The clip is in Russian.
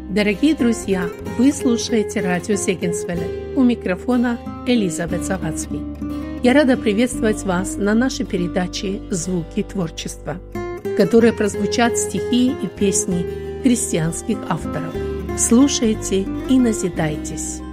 Дорогие друзья, вы слушаете радио Зегенсвелле. У микрофона Элизабет Завадский. Я рада приветствовать вас на нашей передаче «Звуки творчества», в которой прозвучат стихи и песни христианских авторов. Слушайте и назидайтесь.